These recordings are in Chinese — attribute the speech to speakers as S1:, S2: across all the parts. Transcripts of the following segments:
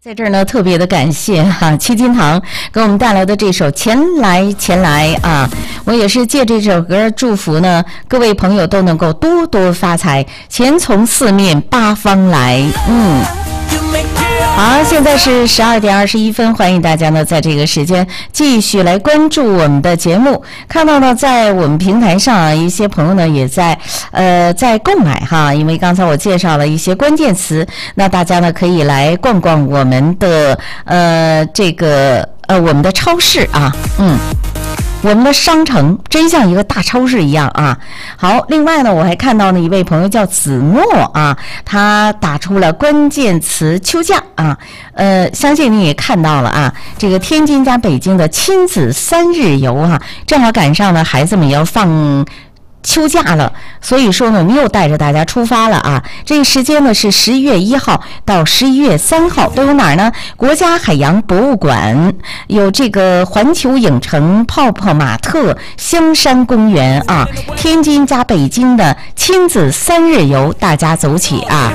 S1: 在这儿呢，特别的感谢七金堂给我们带来的这首《钱来钱来》啊，我也是借这首歌祝福呢，各位朋友都能够多多发财，钱从四面八方来。好，现在是12点21分，欢迎大家呢在这个时间继续来关注我们的节目。看到呢，在我们平台上啊，一些朋友呢也在购买哈，因为刚才我介绍了一些关键词，那大家呢可以来逛逛我们的我们的超市啊，我们的商城真像一个大超市一样啊！好，另外呢，我还看到呢一位朋友叫子墨啊，他打出了关键词秋假啊，相信你也看到了啊，这个天津加北京的亲子3日游啊，正好赶上呢孩子们也要放秋假了，所以说呢，我们又带着大家出发了啊！这个时间呢是11月1号到11月3号，都有哪儿呢？国家海洋博物馆，有这个环球影城、泡泡玛特、香山公园啊，天津加北京的亲子3日游，大家走起啊！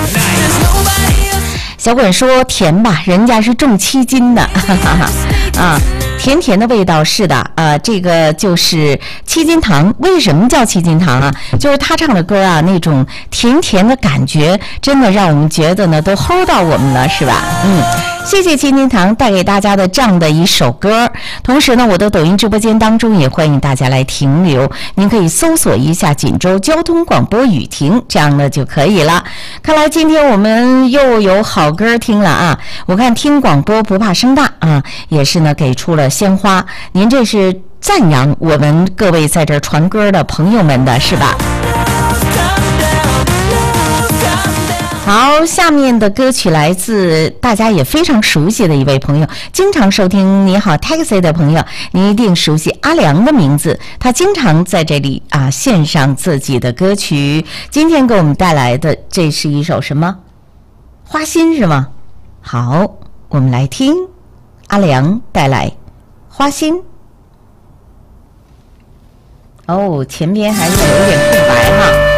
S1: 小滚说甜吧，人家是重7斤的，哈哈哈啊。甜甜的味道，是的，这个就是七金堂。为什么叫七金堂啊？就是他唱的歌啊，那种甜甜的感觉，真的让我们觉得呢，都齁到我们了，是吧？谢谢七金堂带给大家的这样的一首歌。同时呢，我的抖音直播间当中也欢迎大家来停留，您可以搜索一下锦州交通广播雨婷，这样呢就可以了。看来今天我们又有好歌听了啊！我看听广播不怕声大啊，也是呢给出了鲜花，您这是赞扬我们各位在这传歌的朋友们的是吧？好，下面的歌曲来自大家也非常熟悉的一位朋友，经常收听你好 Taxi 的朋友，你一定熟悉阿良的名字，他经常在这里啊献上自己的歌曲。今天给我们带来的这是一首什么？花心是吗？好，我们来听阿良带来花心。哦，前边还是有点空白哈。